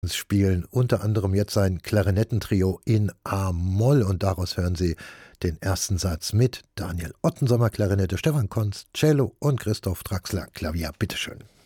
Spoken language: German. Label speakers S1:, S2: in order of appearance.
S1: spielen unter anderem jetzt sein Klarinettentrio in A-Moll und daraus hören Sie den ersten Satz mit Daniel Ottensommer Klarinette, Stefan Konz Cello und Christoph Draxler Klavier. Bitteschön.